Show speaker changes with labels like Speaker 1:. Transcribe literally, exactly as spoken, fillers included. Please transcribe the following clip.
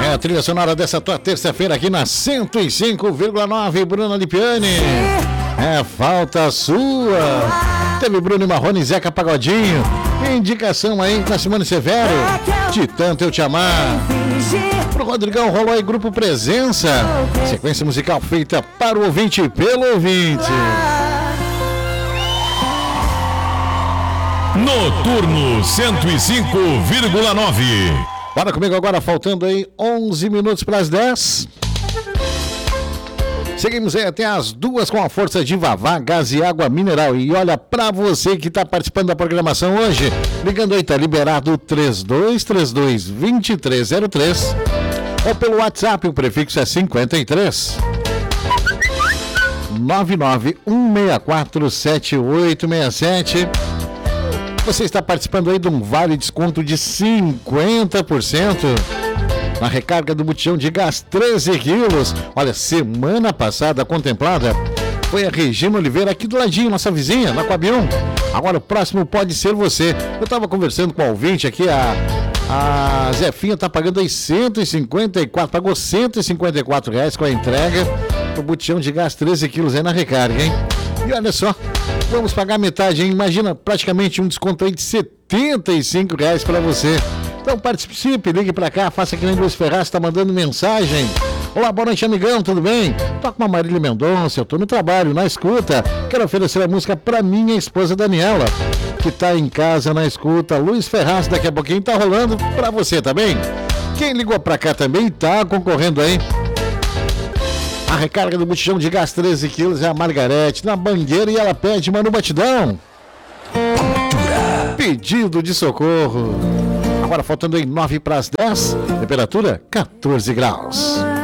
Speaker 1: É a trilha sonora dessa tua terça-feira aqui na cento e cinco vírgula nove, Bruna Lipiani. É falta sua. Teve Bruno e Marrone e Zeca Pagodinho. Indicação aí na Simone Severo, De Tanto Eu Te Amar. Pro Rodrigão rolou aí Grupo Presença. Sequência musical feita para o ouvinte e pelo ouvinte.
Speaker 2: Noturno cento e cinco vírgula nove.
Speaker 1: Bora comigo agora, faltando aí onze minutos para as dez. Seguimos aí até as duas com a força de Vavá, gás e água mineral. E olha, para você que está participando da programação hoje, ligando aí, tá liberado três dois três dois, dois três zero três. Ou pelo WhatsApp, o prefixo é cinquenta e três, nove nove um seis quatro sete oito seis sete. Você está participando aí de um vale desconto de cinquenta por cento na recarga do botijão de gás treze quilos. Olha, semana passada contemplada foi a Regina Oliveira aqui do ladinho, nossa vizinha, na Coabium. Agora o próximo pode ser você. Eu estava conversando com a ouvinte aqui, a, a Zefinha está pagando aí cento e cinquenta e quatro, pagou cento e cinquenta e quatro reais com a entrega do botijão de gás treze quilos aí na recarga, hein? E olha só, vamos pagar metade, hein? Imagina, praticamente um desconto aí de setenta e cinco reais para você. Então participe, ligue pra cá, faça que nem Luiz Ferraz, tá mandando mensagem. Olá, boa noite, amigão, tudo bem? Toca uma Marília Mendonça, eu tô no trabalho, na escuta. Quero oferecer a música pra minha esposa Daniela, que tá em casa na escuta. Luiz Ferraz, daqui a pouquinho tá rolando pra você, tá bem? Quem ligou pra cá também tá concorrendo aí. A recarga do botijão de gás treze quilos é a Margarete, na Bangueira, e ela pede Manu Batidão. Pedido de socorro. Agora faltando em nove para as dez, temperatura quatorze graus.